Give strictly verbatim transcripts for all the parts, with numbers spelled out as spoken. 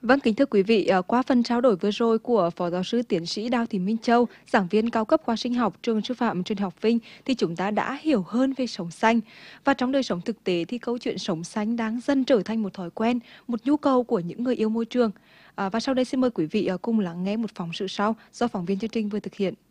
Vâng, kính thưa quý vị, ờ, qua phần trao đổi vừa rồi của Phó Giáo sư Tiến sĩ Đào Thị Minh Châu, giảng viên cao cấp khoa sinh học trường sư phạm Trường Đại học Vinh, thì chúng ta đã hiểu hơn về sống xanh. Và trong đời sống thực tế thì câu chuyện sống xanh đang dần trở thành một thói quen, một nhu cầu của những người yêu môi trường. À, và sau đây xin mời quý vị ờ, cùng lắng nghe một phóng sự sau do phóng viên chương trình vừa thực hiện.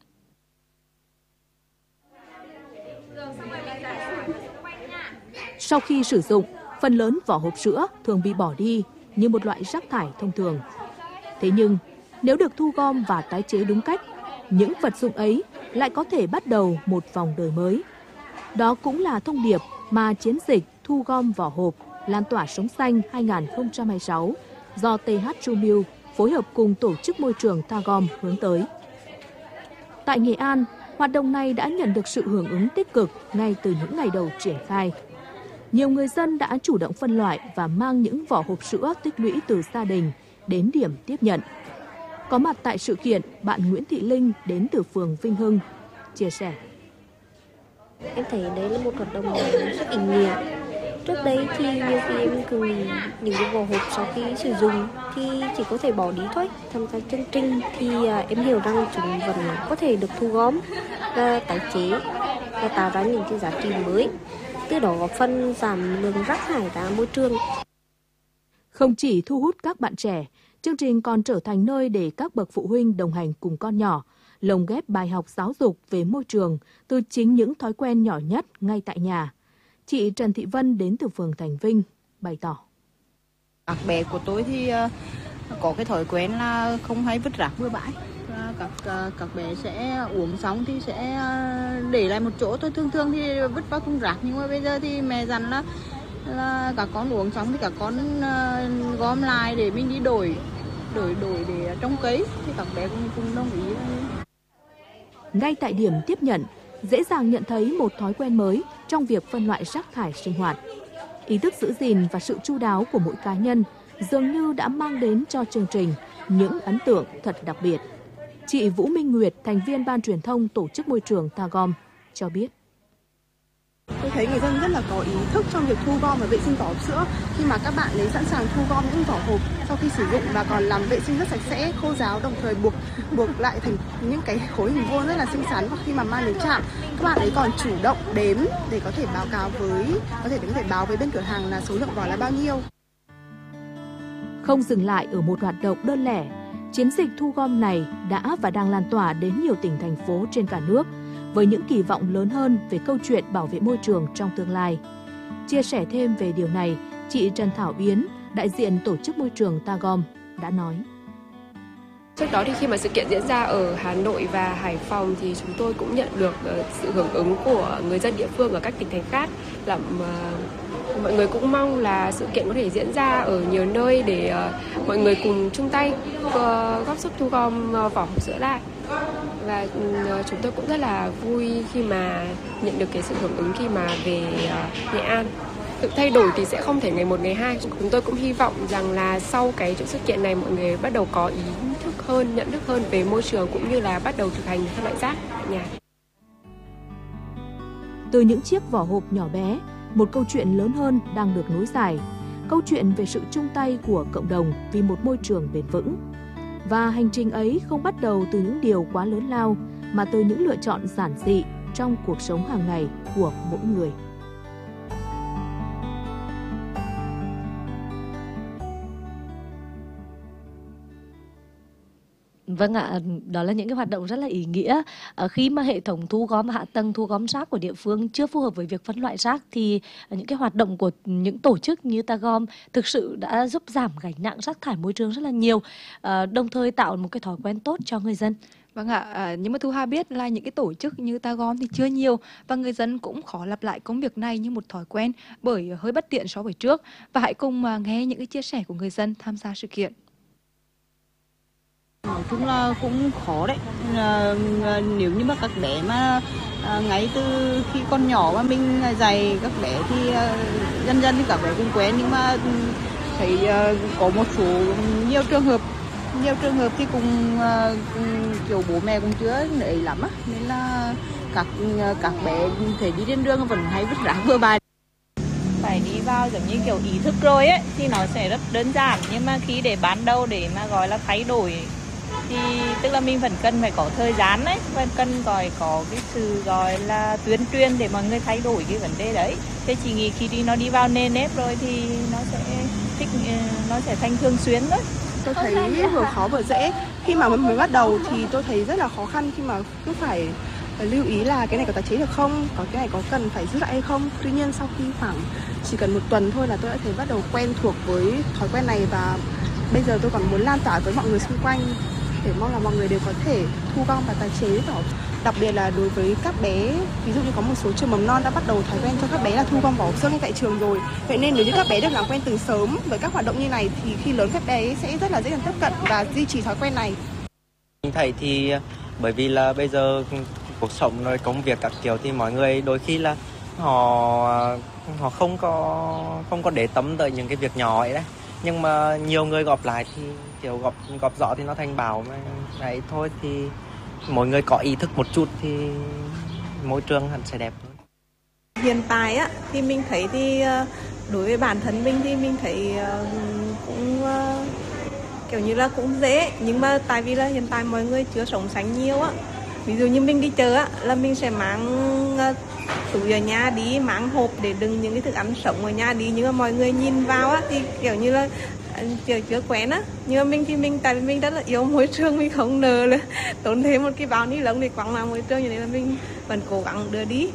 Sau khi sử dụng, phần lớn vỏ hộp sữa thường bị bỏ đi như một loại rác thải thông thường. Thế nhưng, nếu được thu gom và tái chế đúng cách, những vật dụng ấy lại có thể bắt đầu một vòng đời mới. Đó cũng là thông điệp mà chiến dịch thu gom vỏ hộp lan tỏa sống xanh hai không hai sáu do tê hát True Milk phối hợp cùng Tổ chức Môi trường Tagom hướng tới. Tại Nghệ An, hoạt động này đã nhận được sự hưởng ứng tích cực ngay từ những ngày đầu triển khai. Nhiều người dân đã chủ động phân loại và mang những vỏ hộp sữa tích lũy từ gia đình đến điểm tiếp nhận. Có mặt tại sự kiện, bạn Nguyễn Thị Linh đến từ phường Vinh Hưng chia sẻ. Em thấy đấy là một hoạt động rất ý nghĩa. Trước đây thì nhiều khi em cứ những cái vỏ hộp sau khi sử dụng thì chỉ có thể bỏ đi thôi. Tham gia chương trình thì em hiểu rằng chúng vẫn có thể được thu gom và tái chế và tạo ra những cái giá trị mới, từ đó góp phần giảm lượng rác thải ra môi trường. Không chỉ thu hút các bạn trẻ, chương trình còn trở thành nơi để các bậc phụ huynh đồng hành cùng con nhỏ, lồng ghép bài học giáo dục về môi trường từ chính những thói quen nhỏ nhất ngay tại nhà. Chị Trần Thị Vân đến từ phường Thành Vinh bày tỏ. Các bé của tôi thì có cái thói quen là không hay vứt rác bừa bãi. Các các bé sẽ uống xong thì sẽ để lại một chỗ thôi, thường thường thì vứt vào thùng rác, nhưng mà bây giờ thì mẹ dặn là là các con uống xong thì các con uh, gom lại để mình đi đổi đổi đổi để trồng cây, thì các bé cũng cũng đồng ý. Ngay tại điểm tiếp nhận, dễ dàng nhận thấy một thói quen mới trong việc phân loại rác thải sinh hoạt. Ý thức giữ gìn và sự chu đáo của mỗi cá nhân dường như đã mang đến cho chương trình những ấn tượng thật đặc biệt. Chị Vũ Minh Nguyệt, thành viên ban truyền thông Tổ chức Môi trường Tagom, cho biết. Tôi thấy người dân rất là có ý thức trong việc thu gom và vệ sinh vỏ hộp sữa, khi mà các bạn ấy sẵn sàng thu gom những vỏ hộp sau khi sử dụng và còn làm vệ sinh rất sạch sẽ, khô ráo, đồng thời buộc buộc lại thành những cái khối hình vuông rất là xinh xắn. Và khi mà mang đến trạm, các bạn ấy còn chủ động đếm để có thể báo cáo với có thể có thể báo với bên cửa hàng là số lượng vỏ là bao nhiêu. Không dừng lại ở một hoạt động đơn lẻ, chiến dịch thu gom này đã và đang lan tỏa đến nhiều tỉnh thành phố trên cả nước, với những kỳ vọng lớn hơn về câu chuyện bảo vệ môi trường trong tương lai. Chia sẻ thêm về điều này, chị Trần Thảo Yến, đại diện Tổ chức Môi trường Tagom, đã nói. Trước đó thì khi mà sự kiện diễn ra ở Hà Nội và Hải Phòng thì chúng tôi cũng nhận được sự hưởng ứng của người dân địa phương ở các tỉnh thành khác. Là mọi người cũng mong là sự kiện có thể diễn ra ở nhiều nơi để mọi người cùng chung tay góp sức thu gom vỏ hộp sữa lại. Và chúng tôi cũng rất là vui khi mà nhận được cái sự hưởng ứng khi mà về Nghệ An. Sự thay đổi thì sẽ không thể ngày một ngày hai. Chúng tôi cũng hy vọng rằng là sau cái sự kiện này mọi người bắt đầu có ý thức hơn, nhận thức hơn về môi trường cũng như là bắt đầu thực hành phân loại rác tại nhà. Từ những chiếc vỏ hộp nhỏ bé, một câu chuyện lớn hơn đang được nối dài. Câu chuyện về sự chung tay của cộng đồng vì một môi trường bền vững. Và hành trình ấy không bắt đầu từ những điều quá lớn lao, mà từ những lựa chọn giản dị trong cuộc sống hàng ngày của mỗi người. Vâng ạ, đó là những cái hoạt động rất là ý nghĩa. À, khi mà hệ thống thu gom hạ tầng thu gom rác của địa phương chưa phù hợp với việc phân loại rác thì những cái hoạt động của những tổ chức như Tagom thực sự đã giúp giảm gánh nặng rác thải môi trường rất là nhiều, à, đồng thời tạo một cái thói quen tốt cho người dân. Vâng ạ, à, nhưng mà Thu Hà biết là những cái tổ chức như Tagom thì chưa nhiều và người dân cũng khó lặp lại công việc này như một thói quen bởi hơi bất tiện so với trước. Và hãy cùng uh, nghe những cái chia sẻ của người dân tham gia sự kiện. Nói chung là cũng khó đấy. À, nếu như mà các bé mà à, ngay từ khi con nhỏ mà mình dạy các bé thì à, dần dần thì các bé cũng quen, nhưng mà thấy à, có một số nhiều trường hợp nhiều trường hợp thì cũng à, kiểu bố mẹ cũng chưa ấy lắm á, nên là các các bé thấy đi trên đường vẫn hay vứt rác bừa bãi. Phải đi vào giống như kiểu ý thức rồi ấy thì nó sẽ rất đơn giản, nhưng mà khi để ban đầu để mà gọi là thay đổi thì tức là mình vẫn cần phải có thời gian đấy, và cần gọi có cái sự gọi là tuyên truyền để mọi người thay đổi cái vấn đề đấy. Thế chỉ nghĩ khi đi nó đi vào nền nếp rồi thì nó sẽ thích, nó sẽ thành thường xuyên thôi. Tôi thấy vừa khó vừa dễ. Khi mà mới bắt đầu thì tôi thấy rất là khó khăn khi mà cứ phải lưu ý là cái này có tái chế được không, có cái này có cần phải giữ lại hay không. Tuy nhiên sau khi khoảng chỉ cần một tuần thôi là tôi đã thấy bắt đầu quen thuộc với thói quen này, và bây giờ tôi còn muốn lan tỏa với mọi người xung quanh để mong là mọi người đều có thể thu gom và tái chế. Đặc biệt là đối với các bé, ví dụ như có một số trường mầm non đã bắt đầu thói quen cho các bé là thu gom vỏ hộp sữa ngay tại trường rồi. Vậy nên nếu như các bé được làm quen từ sớm với các hoạt động như này thì khi lớn các bé sẽ rất là dễ dàng tiếp cận và duy trì thói quen này. Mình thấy thì bởi vì là bây giờ cuộc sống rồi công việc các kiểu thì mọi người đôi khi là họ họ không có không có để tâm tới những cái việc nhỏ ấy đấy. Nhưng mà nhiều người góp lại thì kiểu góp góp rõ thì nó thành bão mà đấy thôi, thì mỗi người có ý thức một chút thì môi trường hẳn sẽ đẹp hơn. Hiện tại á thì mình thấy thì đối với bản thân mình thì mình thấy cũng kiểu như là cũng dễ, nhưng mà tại vì là hiện tại mọi người chưa sống sánh nhiều á. Ví dụ như mình đi chợ á là mình sẽ mang túi ở nhà đi, mang hộp để đựng những cái thức ăn sống ở nhà đi, nhưng mà mọi người nhìn vào á thì kiểu như là chưa chưa quen á. Nhưng mà mình thì mình tại vì mình rất là yêu môi trường, mình không nỡ là tốn thêm một cái bao ni lông để quăng vào môi trường, cho nên là mình vẫn cố gắng đưa đi.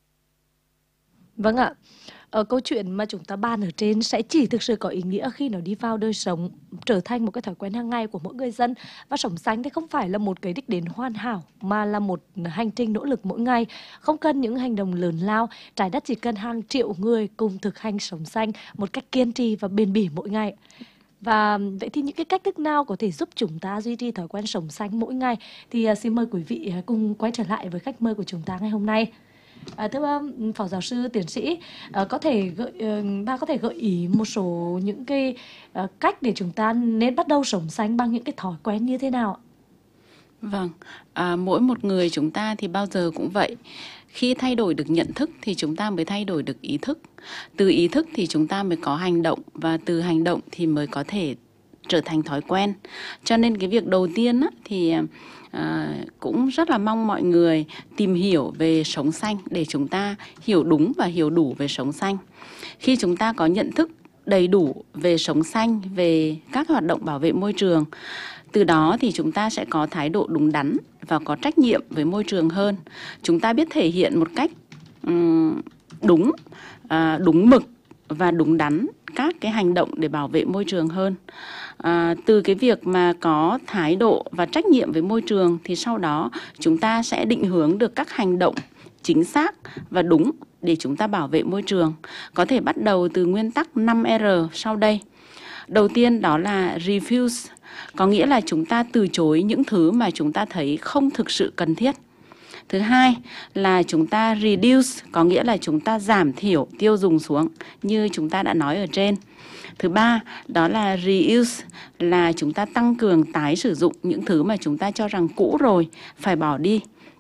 Vâng ạ. Ở câu chuyện mà chúng ta bàn ở trên sẽ chỉ thực sự có ý nghĩa khi nó đi vào đời sống, trở thành một cái thói quen hàng ngày của mỗi người dân. Và sống xanh thì không phải là một cái đích đến hoàn hảo, mà là một hành trình nỗ lực mỗi ngày. Không cần những hành động lớn lao, trái đất chỉ cần hàng triệu người cùng thực hành sống xanh một cách kiên trì và bền bỉ mỗi ngày. Và vậy thì những cái cách thức nào có thể giúp chúng ta duy trì thói quen sống xanh mỗi ngày? Thì uh, xin mời quý vị cùng quay trở lại với khách mời của chúng ta ngày hôm nay. À, thưa Phó Giáo sư Tiến sĩ, à, có thể gợi, uh, bà có thể gợi ý một số những cái uh, cách để chúng ta nên bắt đầu sống xanh bằng những cái thói quen như thế nào? Vâng, à, mỗi một người chúng ta thì bao giờ cũng vậy. Khi thay đổi được nhận thức thì chúng ta mới thay đổi được ý thức. Từ ý thức thì chúng ta mới có hành động, và từ hành động thì mới có thể trở thành thói quen. Cho nên cái việc đầu tiên á, thì à, cũng rất là mong mọi người tìm hiểu về sống xanh để chúng ta hiểu đúng và hiểu đủ về sống xanh. Khi chúng ta có nhận thức đầy đủ về sống xanh, về các hoạt động bảo vệ môi trường, từ đó thì chúng ta sẽ có thái độ đúng đắn và có trách nhiệm với môi trường hơn. Chúng ta biết thể hiện một cách um, đúng, uh, đúng mực và đúng đắn các cái hành động để bảo vệ môi trường hơn. À, từ cái việc mà có thái độ và trách nhiệm với môi trường thì sau đó chúng ta sẽ định hướng được các hành động chính xác và đúng để chúng ta bảo vệ môi trường. Có thể bắt đầu từ nguyên tắc năm R sau đây. Đầu tiên đó là refuse, có nghĩa là chúng ta từ chối những thứ mà chúng ta thấy không thực sự cần thiết. Thứ hai là chúng ta reduce, có nghĩa là chúng ta giảm thiểu tiêu dùng xuống như chúng ta đã nói ở trên. Thứ ba đó là reuse, là chúng ta tăng cường tái sử dụng những thứ mà chúng ta cho rằng cũ rồi, phải bỏ đi.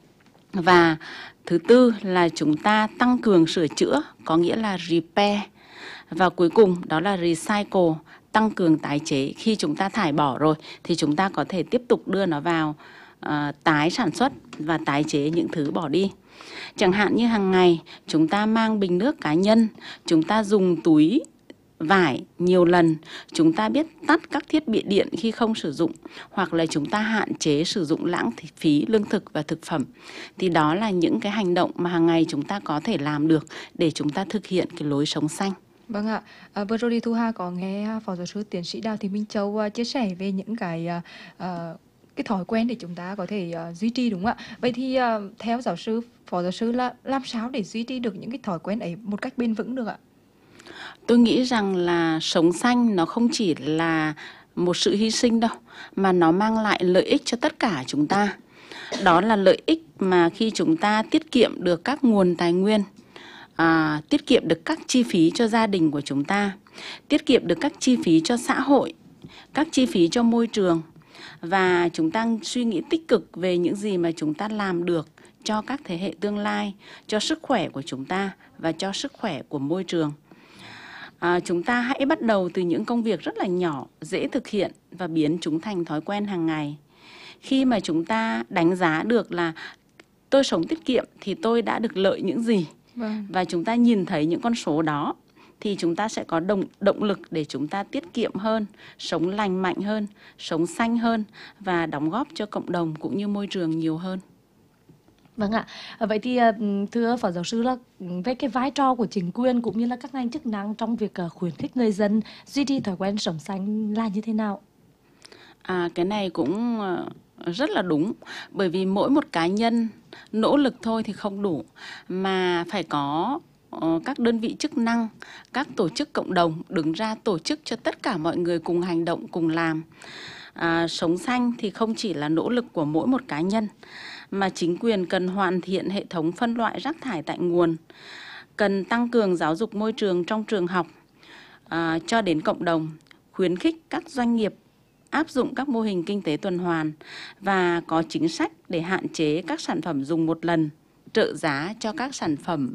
Và thứ tư là chúng ta tăng cường sửa chữa, có nghĩa là repair. Và cuối cùng đó là recycle, tăng cường tái chế. Khi chúng ta thải bỏ rồi thì chúng ta có thể tiếp tục đưa nó vào uh, tái sản xuất và tái chế những thứ bỏ đi. Chẳng hạn như hàng ngày chúng ta mang bình nước cá nhân, chúng ta dùng túi vải nhiều lần, chúng ta biết tắt các thiết bị điện khi không sử dụng, hoặc là chúng ta hạn chế sử dụng lãng phí lương thực và thực phẩm. Thì đó là những cái hành động mà hàng ngày chúng ta có thể làm được để chúng ta thực hiện cái lối sống xanh. Vâng ạ, à, vừa rồi thì Thu Hà có nghe Phó Giáo sư Tiến sĩ Đào Thị Minh Châu uh, chia sẻ về những cái uh, cái thói quen để chúng ta có thể uh, duy trì, đúng không ạ? Vậy thì uh, theo giáo sư, Phó Giáo sư là làm sao để duy trì được những cái thói quen ấy một cách bền vững được ạ? Tôi nghĩ rằng là sống xanh nó không chỉ là một sự hy sinh đâu, mà nó mang lại lợi ích cho tất cả chúng ta. Đó là lợi ích mà khi chúng ta tiết kiệm được các nguồn tài nguyên, à, tiết kiệm được các chi phí cho gia đình của chúng ta, tiết kiệm được các chi phí cho xã hội, các chi phí cho môi trường. Và chúng ta suy nghĩ tích cực về những gì mà chúng ta làm được cho các thế hệ tương lai, cho sức khỏe của chúng ta và cho sức khỏe của môi trường. À, chúng ta hãy bắt đầu từ những công việc rất là nhỏ, dễ thực hiện và biến chúng thành thói quen hàng ngày. Khi mà chúng ta đánh giá được là tôi sống tiết kiệm thì tôi đã được lợi những gì, vâng. và chúng ta nhìn thấy những con số đó thì chúng ta sẽ có động, động lực để chúng ta tiết kiệm hơn, sống lành mạnh hơn, sống xanh hơn và đóng góp cho cộng đồng cũng như môi trường nhiều hơn. Vâng ạ. Vậy thì thưa Phó Giáo sư là về cái vai trò của chính quyền cũng như là các ngành chức năng trong việc khuyến khích người dân duy trì thói quen sống xanh là như thế nào? À, cái này cũng rất là đúng, bởi vì mỗi một cá nhân nỗ lực thôi thì không đủ, mà phải có các đơn vị chức năng, các tổ chức cộng đồng đứng ra tổ chức cho tất cả mọi người cùng hành động, cùng làm. À, sống xanh thì không chỉ là nỗ lực của mỗi một cá nhân, mà chính quyền cần hoàn thiện hệ thống phân loại rác thải tại nguồn, cần tăng cường giáo dục môi trường trong trường học à, cho đến cộng đồng, khuyến khích các doanh nghiệp áp dụng các mô hình kinh tế tuần hoàn và có chính sách để hạn chế các sản phẩm dùng một lần, trợ giá cho các sản phẩm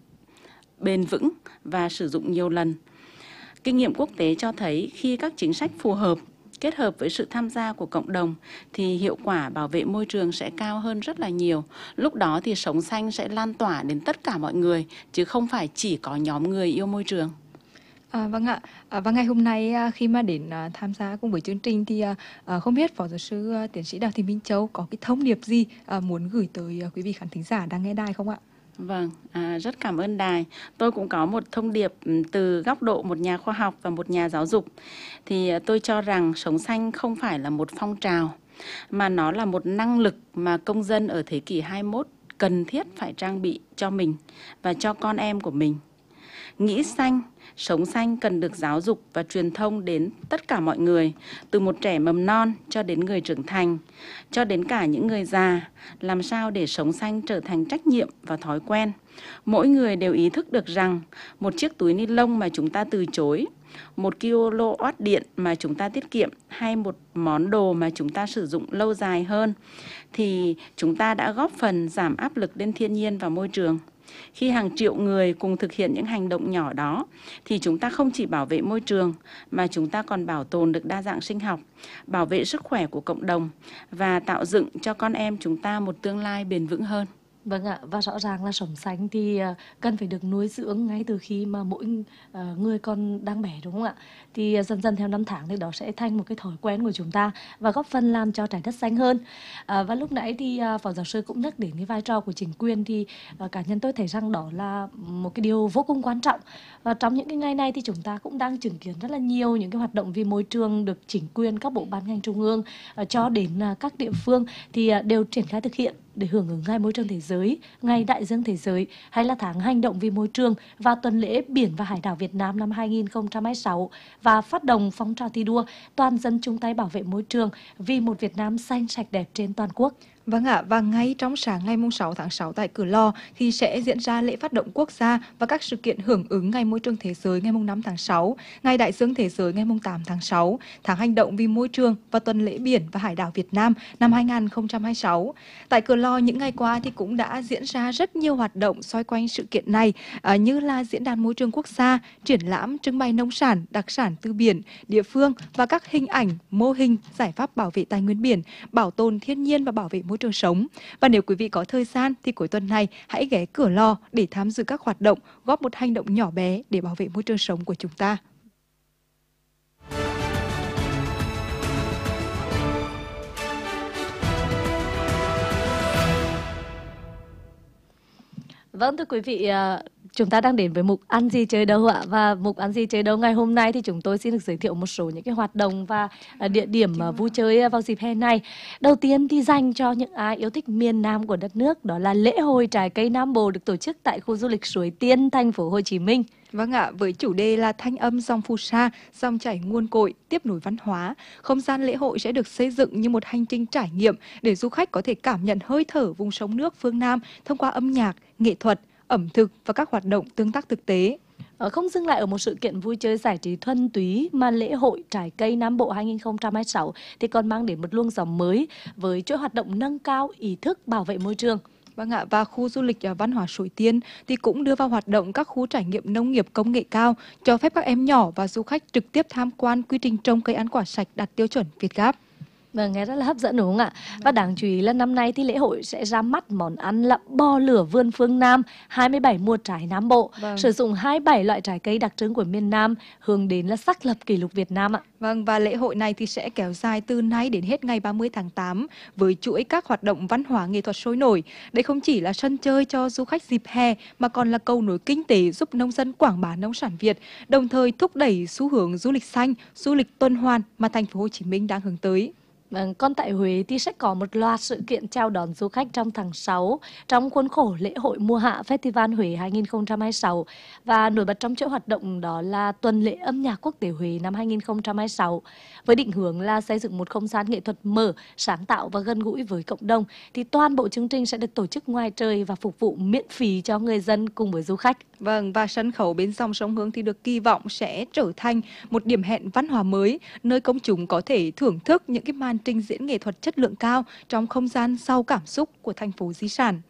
bền vững và sử dụng nhiều lần. Kinh nghiệm quốc tế cho thấy khi các chính sách phù hợp kết hợp với sự tham gia của cộng đồng thì hiệu quả bảo vệ môi trường sẽ cao hơn rất là nhiều. Lúc đó thì sống xanh sẽ lan tỏa đến tất cả mọi người, chứ không phải chỉ có nhóm người yêu môi trường. À, vâng ạ. À, và ngày hôm nay khi mà đến à, tham gia cùng với chương trình thì à, không biết Phó Giáo sư à, Tiến sĩ Đào Thị Minh Châu có cái thông điệp gì à, muốn gửi tới à, quý vị khán thính giả đang nghe đài không ạ? Vâng, à, rất cảm ơn đài. Tôi cũng có một thông điệp từ góc độ một nhà khoa học và một nhà giáo dục. Thì tôi cho rằng sống xanh không phải là một phong trào, mà nó là một năng lực mà công dân ở thế kỷ hai mươi mốt cần thiết phải trang bị cho mình và cho con em của mình. Nghĩ xanh, sống xanh cần được giáo dục và truyền thông đến tất cả mọi người, từ một trẻ mầm non cho đến người trưởng thành, cho đến cả những người già, làm sao để sống xanh trở thành trách nhiệm và thói quen. Mỗi người đều ý thức được rằng một chiếc túi ni lông mà chúng ta từ chối, một ki lô oát điện mà chúng ta tiết kiệm hay một món đồ mà chúng ta sử dụng lâu dài hơn thì chúng ta đã góp phần giảm áp lực lên thiên nhiên và môi trường. Khi hàng triệu người cùng thực hiện những hành động nhỏ đó thì chúng ta không chỉ bảo vệ môi trường mà chúng ta còn bảo tồn được đa dạng sinh học, bảo vệ sức khỏe của cộng đồng và tạo dựng cho con em chúng ta một tương lai bền vững hơn. Vâng ạ, và rõ ràng là sống xanh thì cần phải được nuôi dưỡng ngay từ khi mà mỗi người còn đang bé, đúng không ạ? Thì dần dần theo năm tháng thì đó sẽ thành một cái thói quen của chúng ta và góp phần làm cho trái đất xanh hơn. À, và lúc nãy thì Phó Giáo sư cũng nhắc đến cái vai trò của chính quyền, thì cá nhân tôi thấy rằng đó là một cái điều vô cùng quan trọng. Và trong những cái ngày này thì chúng ta cũng đang chứng kiến rất là nhiều những cái hoạt động vì môi trường được chính quyền, các bộ ban ngành trung ương cho đến các địa phương thì đều triển khai thực hiện để hưởng ứng Ngày Môi trường Thế giới, Ngày Đại dương Thế giới hay là tháng hành động vì môi trường và tuần lễ Biển và Hải đảo Việt Nam năm hai nghìn không trăm hai mươi sáu và phát động phong trào thi đua toàn dân chung tay bảo vệ môi trường vì một Việt Nam xanh sạch đẹp trên toàn quốc. Vâng ạ, và ngay trong sáng ngày sáu tháng sáu tại Cửa Lò thì sẽ diễn ra lễ phát động quốc gia và các sự kiện hưởng ứng Ngày Môi trường Thế giới ngày năm tháng sáu, Ngày Đại dương Thế giới ngày tám tháng sáu, tháng hành động vì môi trường và tuần lễ Biển và Hải đảo Việt Nam năm hai nghìn không trăm hai mươi sáu. Tại Cửa Lò những ngày qua thì cũng đã diễn ra rất nhiều hoạt động xoay quanh sự kiện này, à, như là diễn đàn môi trường quốc gia, triển lãm trưng bày nông sản, đặc sản từ biển, địa phương và các hình ảnh, mô hình, giải pháp bảo vệ tài nguyên biển, bảo tồn thiên nhiên và bảo vệ môi trường sống. Và nếu quý vị có thời gian thì cuối tuần này hãy ghé Cửa Lò để tham dự các hoạt động, góp một hành động nhỏ bé để bảo vệ môi trường sống của chúng ta. Vâng, thưa quý vị, chúng ta đang đến với mục Ăn gì chơi đâu ạ? Và mục Ăn gì chơi đâu ngày hôm nay thì chúng tôi xin được giới thiệu một số những cái hoạt động và địa điểm vui chơi vào dịp hè này. Đầu tiên thì dành cho những ai yêu thích miền Nam của đất nước, đó là lễ hội trái cây Nam Bộ được tổ chức tại khu du lịch Suối Tiên, thành phố Hồ Chí Minh. Vâng ạ, với chủ đề là thanh âm dòng phù sa, dòng chảy nguồn cội, tiếp nối văn hóa, không gian lễ hội sẽ được xây dựng như một hành trình trải nghiệm để du khách có thể cảm nhận hơi thở vùng sông nước phương Nam thông qua âm nhạc, nghệ thuật, ẩm thực và các hoạt động tương tác thực tế. Không dừng lại ở một sự kiện vui chơi giải trí thuần túy mà lễ hội trái cây Nam Bộ hai nghìn không trăm hai mươi sáu thì còn mang đến một luồng gió mới với chuỗi hoạt động nâng cao ý thức bảo vệ môi trường. Vâng ạ, và khu du lịch à, văn hóa Suối Tiên thì cũng đưa vào hoạt động các khu trải nghiệm nông nghiệp công nghệ cao, cho phép các em nhỏ và du khách trực tiếp tham quan quy trình trồng cây ăn quả sạch đạt tiêu chuẩn Việt Gáp. Vâng, nghe rất là hấp dẫn đúng không ạ? Và đáng chú ý là năm nay thì lễ hội sẽ ra mắt món ăn là bò lửa vườn phương Nam, hai mươi bảy mùa trái Nam Bộ, Vâng. sử dụng hai mươi bảy loại trái cây đặc trưng của miền Nam, hướng đến là xác lập kỷ lục Việt Nam ạ. Vâng, và lễ hội này thì sẽ kéo dài từ nay đến hết ngày ba mươi tháng tám với chuỗi các hoạt động văn hóa nghệ thuật sôi nổi. Đây không chỉ là sân chơi cho du khách dịp hè mà còn là cầu nối kinh tế giúp nông dân quảng bá nông sản Việt, đồng thời thúc đẩy xu hướng du lịch xanh, du lịch tuần hoàn mà thành phố Hồ Chí Minh đang hướng tới. Vâng, còn tại Huế thì sẽ có một loạt sự kiện chào đón du khách trong tháng sáu trong khuôn khổ lễ hội mùa hạ Festival Huế hai nghìn không trăm hai mươi sáu. Và nổi bật trong chuỗi hoạt động đó là tuần lễ âm nhạc quốc tế Huế năm hai nghìn không trăm hai mươi sáu. Với định hướng là xây dựng một không gian nghệ thuật mở, sáng tạo và gần gũi với cộng đồng, thì toàn bộ chương trình sẽ được tổ chức ngoài trời và phục vụ miễn phí cho người dân cùng với du khách. Vâng, và sân khấu bên dòng sông Hương thì được kỳ vọng sẽ trở thành một điểm hẹn văn hóa mới, nơi công chúng có thể thưởng thức những cái màn trình diễn nghệ thuật chất lượng cao trong không gian giàu cảm xúc của thành phố di sản.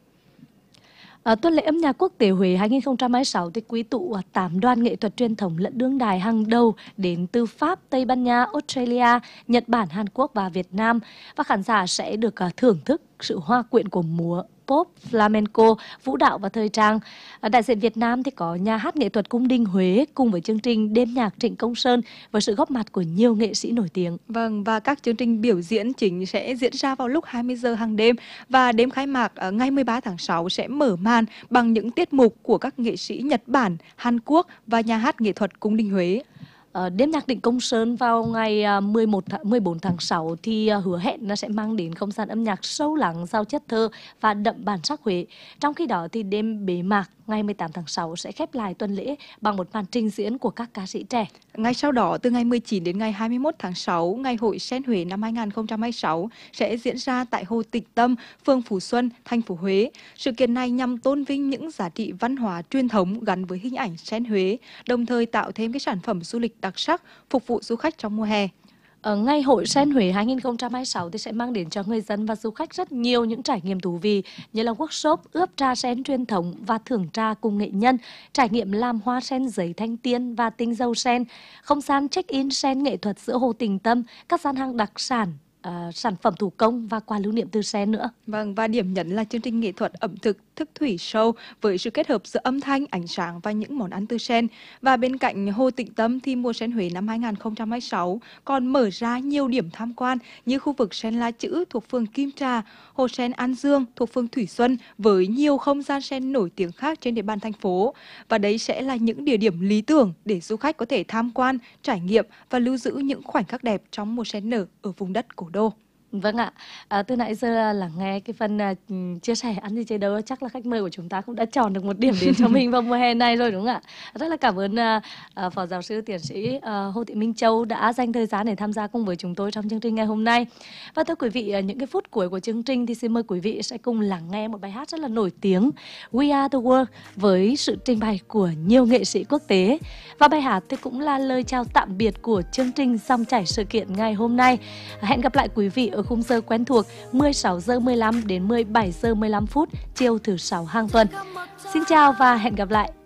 À, tuần lễ âm nhạc quốc tế Huế hai nghìn không trăm hai mươi sáu thì quy tụ tám đoàn nghệ thuật truyền thống lẫn đương đại hàng đầu đến từ Pháp, Tây Ban Nha, Australia, Nhật Bản, Hàn Quốc và Việt Nam, và khán giả sẽ được uh, thưởng thức sự hoa quyện của múa, pop, flamenco, vũ đạo và thời trang. À, đại diện Việt Nam thì có nhà hát nghệ thuật Cung đình Huế cùng với chương trình đêm nhạc Trịnh Công Sơn với sự góp mặt của nhiều nghệ sĩ nổi tiếng. Vâng, và các chương trình biểu diễn chính sẽ diễn ra vào lúc hai mươi giờ hàng đêm, và đêm khai mạc ở ngày mười ba tháng sáu sẽ mở màn bằng những tiết mục của các nghệ sĩ Nhật Bản, Hàn Quốc và nhà hát nghệ thuật Cung đình Huế. Ờ, đêm nhạc Trịnh Công Sơn vào ngày mười một tháng, mười bốn tháng sáu thì hứa hẹn nó sẽ mang đến không gian âm nhạc sâu lắng, giàu chất thơ và đậm bản sắc Huế. Trong khi đó thì đêm bế mạc ngày mười tám tháng sáu sẽ khép lại tuần lễ bằng một màn trình diễn của các ca sĩ trẻ. Ngay sau đó, từ ngày mười chín đến ngày hai mươi mốt tháng sáu, Ngày hội Sen Huế năm hai nghìn không trăm hai mươi sáu sẽ diễn ra tại Hồ Tịnh Tâm, phường Phú Xuân, thành phố Huế. Sự kiện này nhằm tôn vinh những giá trị văn hóa truyền thống gắn với hình ảnh sen Huế, đồng thời tạo thêm cái sản phẩm du lịch đặc sắc phục vụ du khách trong mùa hè. Ở Ngày hội Sen Huế hai nghìn không trăm hai mươi sáu thì sẽ mang đến cho người dân và du khách rất nhiều những trải nghiệm thú vị như là workshop ướp trà sen truyền thống và thưởng trà cùng nghệ nhân, trải nghiệm làm hoa sen giấy thanh tiên và tinh dầu sen, không gian check-in sen nghệ thuật giữa Hồ Tịnh Tâm, các gian hàng đặc sản, Uh, sản phẩm thủ công và quà lưu niệm từ sen nữa. Vâng, và điểm nhấn là chương trình nghệ thuật ẩm thực thức thủy show với sự kết hợp giữa âm thanh, ánh sáng và những món ăn từ sen. Và bên cạnh Hồ Tịnh Tâm thì mùa sen Huế năm hai nghìn không trăm hai mươi sáu còn mở ra nhiều điểm tham quan như khu vực sen La Chữ thuộc phường Kim Trà, hồ sen An Dương thuộc phường Thủy Xuân với nhiều không gian sen nổi tiếng khác trên địa bàn thành phố. Và đấy sẽ là những địa điểm lý tưởng để du khách có thể tham quan, trải nghiệm và lưu giữ những khoảnh khắc đẹp trong mùa sen nở ở vùng đất cổ đô. Vâng ạ, à, từ nãy giờ là nghe cái phần uh, chia sẻ ăn gì chơi đâu, chắc là khách mời của chúng ta cũng đã chọn được một điểm đến cho mình vào mùa hè này rồi đúng không ạ? Rất là cảm ơn uh, uh, Phó Giáo sư Tiến sĩ uh, Hồ Thị Minh Châu đã dành thời gian để tham gia cùng với chúng tôi trong chương trình ngày hôm nay. Và thưa quý vị, uh, những cái phút cuối của chương trình thì xin mời quý vị sẽ cùng lắng nghe một bài hát rất là nổi tiếng We Are The World với sự trình bày của nhiều nghệ sĩ quốc tế. Và bài hát thì cũng là lời chào tạm biệt của chương trình Dòng chảy sự kiện ngày hôm nay. Hẹn gặp lại quý vị ở khung giờ quen thuộc mười sáu giờ mười lăm đến mười bảy giờ mười lăm phút chiều thứ sáu hàng tuần. Xin chào và hẹn gặp lại.